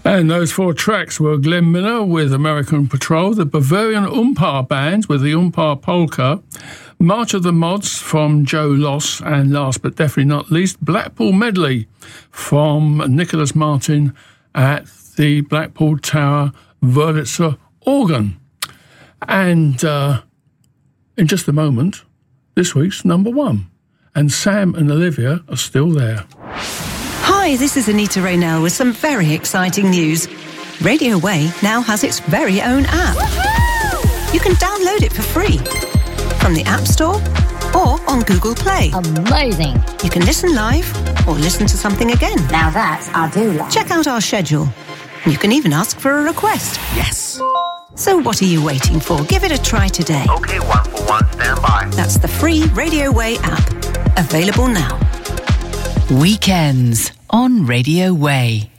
And those four tracks were Glenn Miller with American Patrol, the Bavarian Umpar Band with the Umpar Polka, March of the Mods from Joe Loss, and last but definitely not least, Blackpool Medley from Nicholas Martin at the Blackpool Tower Wurlitzer organ. And in just a moment, this week's number one. And Sam and Olivia are still there. Hi, this is Anita Raynell with some very exciting news. Radio Way now has its very own app. Woohoo! You can download it for free from the App Store or on Google Play. Amazing. You can listen live or listen to something again. Now that I do like. Check out our schedule. You can even ask for a request. Yes. So what are you waiting for? Give it a try today. Okay, 141, stand by. That's the free Radio Way app. Available now. Weekends on Radio Way.